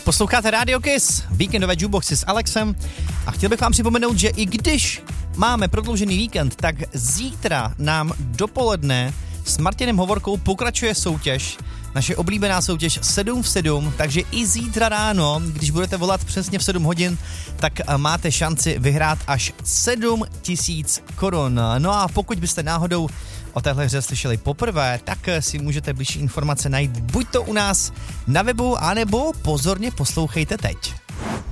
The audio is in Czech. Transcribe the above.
Posloucháte Radio Kiss, víkendové jukeboxy s Alexem a chtěl bych vám připomenout, že i když máme prodloužený víkend, tak zítra nám dopoledne s Martinem Hovorkou pokračuje soutěž, naše oblíbená soutěž 7 v 7, takže i zítra ráno, když budete volat přesně v 7 hodin, tak máte šanci vyhrát až 7 000 korun. No a pokud byste náhodou o téhle hře slyšeli poprvé, tak si můžete bližší informace najít buď to u nás na webu, anebo pozorně poslouchejte teď.